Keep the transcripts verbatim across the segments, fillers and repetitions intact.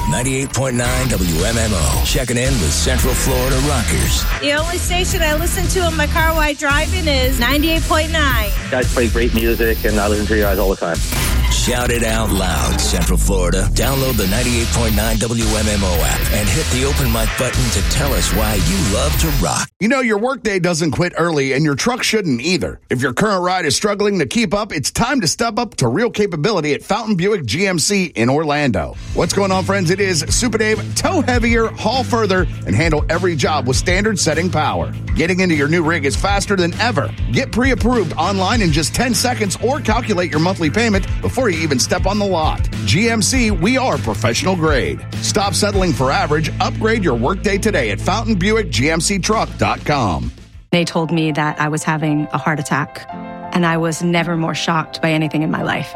ninety-eight point nine W M M O. Checking in with Central Florida rockers. The only station I listen to in my car while driving is ninety-eight point nine. You guys play great music, and I listen to you guys all the time. Shout it out loud, Central Florida. Download the ninety-eight point nine W M M O app and hit the open mic button to tell us why you love to rock. You know, your workday doesn't quit early, and your truck shouldn't either. If your current ride is struggling to keep up, it's time to step up to real capability at Fountain Buick G M C in Orlando. What's going on, friends? It is Super Dave. Tow heavier, haul further, and handle every job with standard setting power. Getting into your new rig is faster than ever. Get pre-approved online in just ten seconds or calculate your monthly payment before you even step on the lot. G M C, we are professional grade. Stop settling for average. Upgrade your workday today at Fountain Buick G M C Truck dot com. They told me that I was having a heart attack, and I was never more shocked by anything in my life.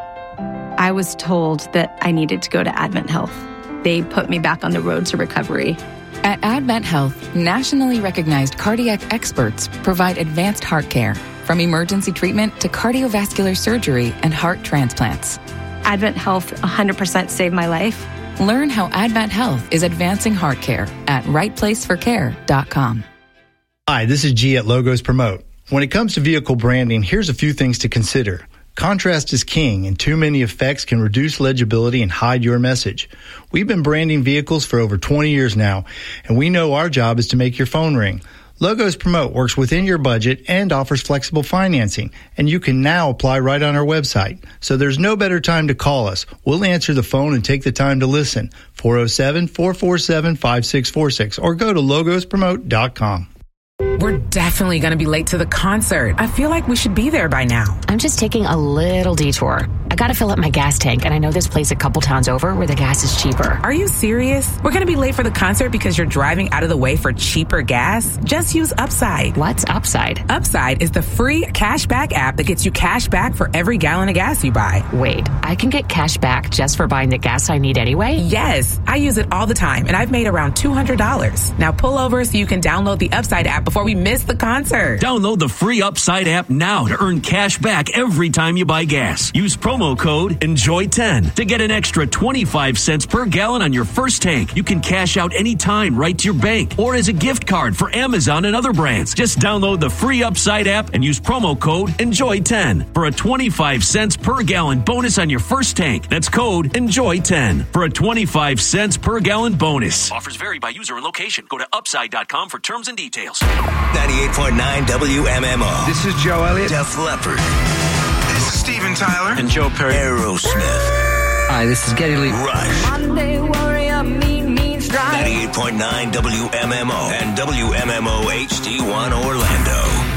I was told that I needed to go to Advent Health. They put me back on the road to recovery. At Advent Health, nationally recognized cardiac experts provide advanced heart care, from emergency treatment to cardiovascular surgery and heart transplants. Advent Health one hundred percent saved my life. Learn how Advent Health is advancing heart care at right place for care dot com. Hi, this is G at Logos Promote. When it comes to vehicle branding, here's a few things to consider. Contrast is king, and too many effects can reduce legibility and hide your message. We've been branding vehicles for over twenty years now, and we know our job is to make your phone ring. Logos Promote works within your budget and offers flexible financing, and you can now apply right on our website. So there's no better time to call us. We'll answer the phone and take the time to listen. four oh seven, four four seven, five six four six or go to logos promote dot com. We're definitely going to be late to the concert. I feel like we should be there by now. I'm just taking a little detour. I got to fill up my gas tank, and I know this place a couple towns over where the gas is cheaper. Are you serious? We're going to be late for the concert because you're driving out of the way for cheaper gas? Just use Upside. What's Upside? Upside is the free cash back app that gets you cash back for every gallon of gas you buy. Wait, I can get cash back just for buying the gas I need anyway? Yes, I use it all the time, and I've made around two hundred dollars. Now pull over so you can download the Upside app before we miss the concert. Download the free Upside app now to earn cash back every time you buy gas. Use promo code enjoy ten to get an extra twenty-five cents per gallon on your first tank. You can cash out anytime right to your bank or as a gift card for Amazon and other brands. Just download the free Upside app and use promo code enjoy ten for a twenty-five cents per gallon bonus on your first tank. That's code enjoy ten for a twenty-five cents per gallon bonus. Offers vary by user and location. Go to upside dot com for terms and details. ninety-eight point nine W M M O. This is Joe Elliott. Def Leppard. This is Steven Tyler. And Joe Perry. Aerosmith. Hi, this is Geddy Lee. Rush. Monday warrior, mean, mean strike. ninety-eight point nine W M M O and W M M O H D one Orlando.